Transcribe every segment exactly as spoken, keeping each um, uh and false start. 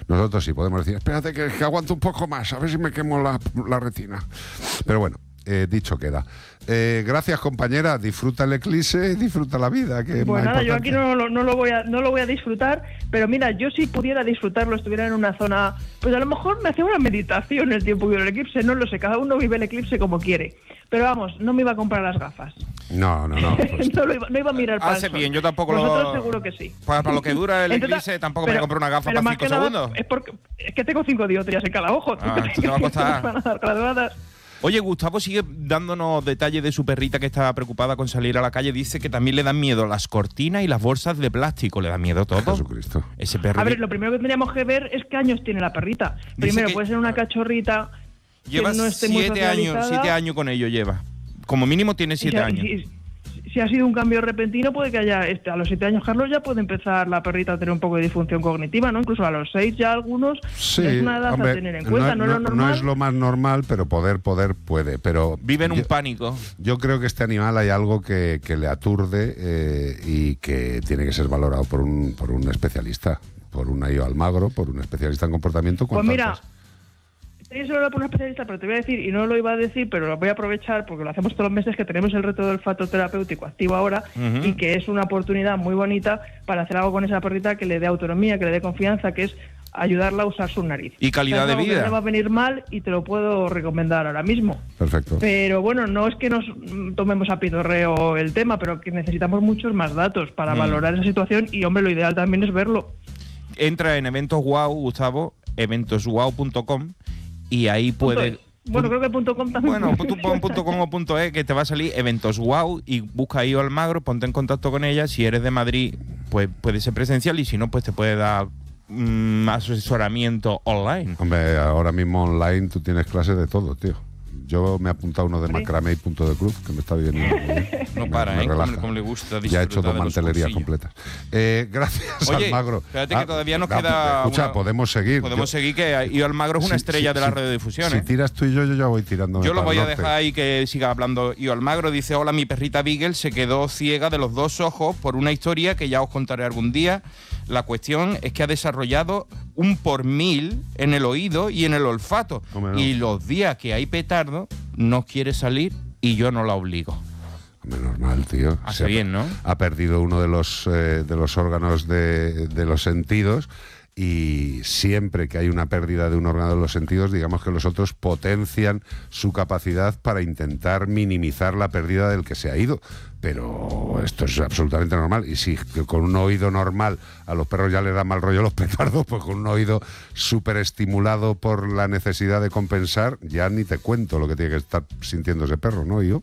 Nosotros sí podemos decir, espérate que, que aguanto un poco más, a ver si me quemo la, la retina. Pero bueno, eh, dicho queda. Eh, gracias, compañera. Disfruta el eclipse y disfruta la vida. Que es Pues más nada, yo importante. aquí no, no, no, lo voy a, no lo voy a disfrutar, pero mira, yo si pudiera disfrutarlo, estuviera en una zona, pues a lo mejor me hacía una meditación el tiempo que dura el eclipse, no lo sé, cada uno vive el eclipse como quiere. Pero vamos, no me iba a comprar las gafas. No, no, no. Pues... no, lo iba, no iba a mirar para Hace el sol. bien, yo tampoco Vosotros lo... seguro que sí. Para, para lo que dura el Entonces, eclipse, tampoco pero, me compro una gafa pero para más cinco que nada segundos. Es, porque, es que tengo cinco dioptrías en cada ojo. Ah, esto te va a costar. Van a dar graduadas. Oye, Gustavo sigue dándonos detalles de su perrita que está preocupada con salir a la calle. Dice que también le dan miedo las cortinas y las bolsas de plástico. ¿Le da miedo todo? Jesucristo. Ese perro. A ver, lo primero que tendríamos que ver es qué años tiene la perrita. Primero, que puede ser una cachorrita lleva que no esté muy siete años, socializada. siete años con ello lleva. Como mínimo tiene Y siete si, años. Si, si ha sido un cambio repentino, puede que haya, este, a los siete años, Carlos, ya puede empezar la perrita a tener un poco de disfunción cognitiva, ¿no? Incluso a los seis ya algunos, Sí, es una edad hombre, a tener en cuenta, no, no, no, es lo normal. no es lo más normal, pero poder, poder puede. Pero Vive en un yo, pánico. Yo creo que este animal hay algo que, que le aturde eh, y que tiene que ser valorado por un, por un especialista, por un I O Almagro, por un especialista en comportamiento. Pues mira, tenéis que hablar por un especialista, pero te voy a decir, y no lo iba a decir, pero lo voy a aprovechar porque lo hacemos todos los meses, que tenemos el reto del olfato terapéutico activo ahora, Uh-huh. y que es una oportunidad muy bonita para hacer algo con esa perrita que le dé autonomía, que le dé confianza, que es ayudarla a usar su nariz. Y calidad O sea, es de algo que vida. no le va a venir mal y te lo puedo recomendar ahora mismo. Perfecto. Pero bueno, no es que nos mm, tomemos a pidorreo el tema, pero que necesitamos muchos más datos para Mm. valorar esa situación, y hombre, lo ideal también es verlo. Entra en Eventos Wow, Gustavo, eventos wow punto com y ahí puede... Bueno, creo que punto .com también. Bueno, tú pon punto com o punto e que te va a salir Eventos Wow y busca ahí Almagro, ponte en contacto con ella. Si eres de Madrid, pues puede ser presencial, y si no, pues te puede dar mm, asesoramiento online. Hombre, ahora mismo online tú tienes clases de todo, tío. Yo me he apuntado uno de ¿Sí? macramé y punto de cruz, que me está viniendo muy bien. No Me- para, me ¿eh? relaja. Como, como le gusta disfrutar. Ya he hecho dos de los mantelerías cursillos. completas. Eh, gracias, Oye, Almagro. espérate que todavía nos queda Escucha, una- podemos seguir. Podemos Yo- seguir, que Io Almagro es una si- estrella si- de la si- radiodifusión. Si ¿eh? tiras tú y yo, yo ya voy tirando. Yo lo voy a dejar ahí que siga hablando. Io Almagro dice: hola, mi perrita Beagle se quedó ciega de los dos ojos por una historia que ya os contaré algún día. La cuestión es que ha desarrollado un por mil en el oído y en el olfato. Hombre, no. Y los días que hay petardo, no quiere salir y yo no la obligo. Hombre, normal, tío. Hace Se ha- bien, ¿no? Ha perdido uno de los, eh, de los órganos de, de los sentidos. Y siempre que hay una pérdida de un órgano de los sentidos, digamos que los otros potencian su capacidad para intentar minimizar la pérdida del que se ha ido. Pero esto es absolutamente normal. Y si con un oído normal a los perros ya les da mal rollo los petardos, pues con un oído súper estimulado por la necesidad de compensar, ya ni te cuento lo que tiene que estar sintiendo ese perro, ¿no? Y yo.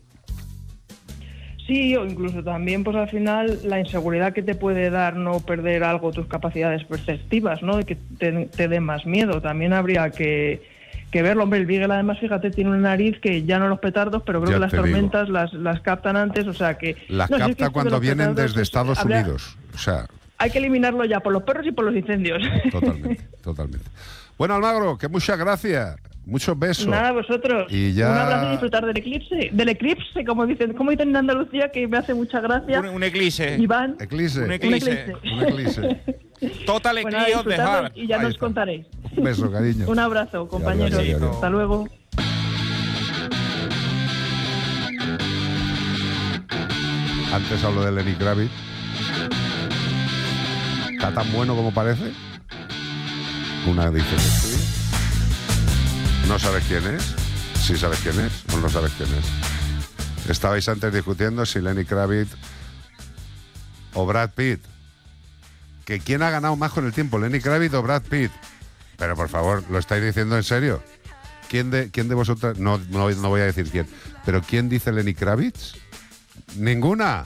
Sí, o incluso también, pues al final, la inseguridad que te puede dar no perder algo, tus capacidades perceptivas, ¿no? De que te, te dé más miedo. También habría que, que verlo. Hombre, el Beagle, además, fíjate, tiene una nariz que ya no los petardos, pero creo Ya que las te digo. tormentas las, las captan antes, o sea que... Las no, si es que capta esto de cuando los vienen petardos, desde pues, Estados habría- Unidos. O sea, Hay que eliminarlo ya por los perros y por los incendios. totalmente, totalmente. Bueno, Almagro, que muchas gracias. Muchos besos. Nada, vosotros. Y ya- Un abrazo y disfrutar del eclipse. Del eclipse, como dicen, como dicen en Andalucía, que me hace mucha gracia. Un, un eclipse. Iván. Eclipse. Un Un eclipse. eclipse. Un eclipse. Total Pues nada, eclipse de disfrutadlo Hart. y ya Ahí nos está. contaréis. Un beso, cariño. Un abrazo, compañeros. Ya, ya, ya, ya. Hasta luego. Antes hablo de Lenny Kravitz. ¿Está tan bueno como parece? Una dice que sí. ¿No sabes quién es? Sí sabes quién es o no sabes quién es. Estabais antes discutiendo si Lenny Kravitz o Brad Pitt. ¿Que quién ha ganado más con el tiempo, Lenny Kravitz o Brad Pitt? Pero por favor, ¿lo estáis diciendo en serio? ¿Quién de, quién de vosotros? No, no, no voy a decir quién. ¿Pero quién dice Lenny Kravitz? ¿Ninguna?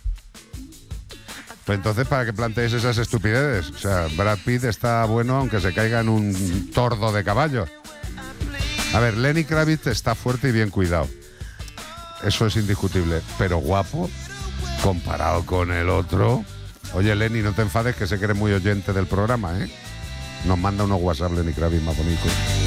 Pues entonces, ¿para qué planteéis esas estupideces? O sea, Brad Pitt está bueno aunque se caiga en un tordo de caballo. A ver, Lenny Kravitz está fuerte y bien cuidado. Eso es indiscutible. Pero guapo, comparado con el otro... Oye, Lenny, no te enfades, que sé que eres muy oyente del programa, ¿eh? Nos manda unos WhatsApp Lenny Kravitz más bonitos.